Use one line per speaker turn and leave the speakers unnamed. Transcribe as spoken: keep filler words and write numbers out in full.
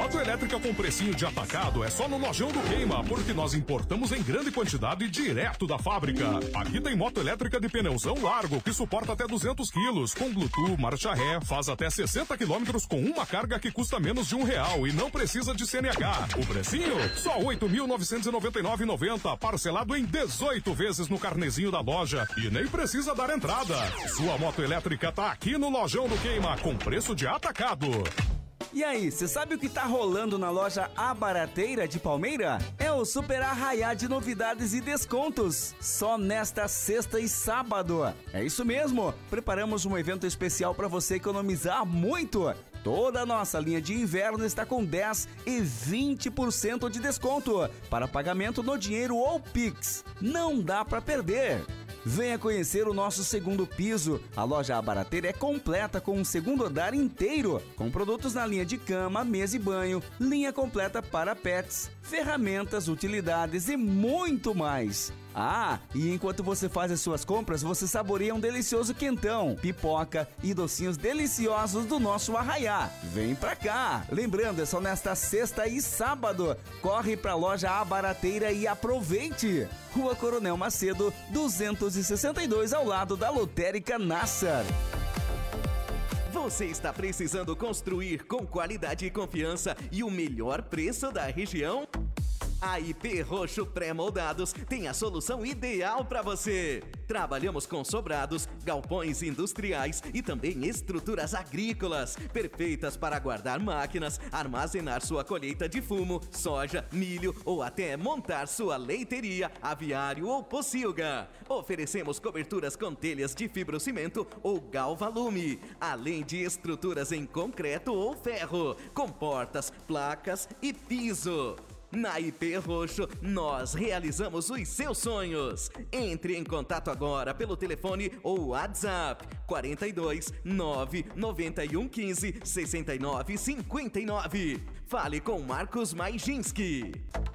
Moto elétrica com precinho de atacado é só no Lojão do Queima, porque nós importamos em grande quantidade direto da fábrica. Aqui tem moto elétrica de pneuzão largo, que suporta até duzentos quilos, com Bluetooth, marcha ré, faz até sessenta quilômetros com uma carga que custa menos de um real e não precisa de C N H. O precinho? Só oito mil novecentos e noventa e nove reais e noventa centavos, parcelado em dezoito vezes no carnezinho da loja e nem precisa dar entrada. Sua moto elétrica tá aqui no Lojão do Queima, com preço de atacado.
E aí, você sabe o que tá rolando na loja A Barateira de Palmeira? É o super arraiá de novidades e descontos, só nesta sexta e sábado. É isso mesmo, preparamos um evento especial para você economizar muito. Toda a nossa linha de inverno está com dez e vinte por cento de desconto para pagamento no dinheiro ou Pix. Não dá para perder. Venha conhecer o nosso segundo piso. A loja A Barateira é completa com um segundo andar inteiro, com produtos na linha de cama, mesa e banho, linha completa para pets, ferramentas, utilidades e muito mais. Ah, e enquanto você faz as suas compras, você saboreia um delicioso quentão, pipoca e docinhos deliciosos do nosso arraiá. Vem pra cá! Lembrando, é só nesta sexta e sábado. Corre pra loja A Barateira e aproveite! Rua Coronel Macedo, duzentos e sessenta e dois, ao lado da Lotérica Nassar.
Você está precisando construir com qualidade e confiança e o melhor preço da região? A I P Roxo Pré-Moldados tem a solução ideal para você. Trabalhamos com sobrados, galpões industriais e também estruturas agrícolas, perfeitas para guardar máquinas, armazenar sua colheita de fumo, soja, milho ou até montar sua leiteria, aviário ou pocilga. Oferecemos coberturas com telhas de fibrocimento ou galvalume, além de estruturas em concreto ou ferro, com portas, placas e piso. Na I P Roxo, nós realizamos os seus sonhos. Entre em contato agora pelo telefone ou WhatsApp quarenta e dois, nove, noventa e um, quinze, sessenta e nove, cinquenta e nove. Fale com Marcos Majinski.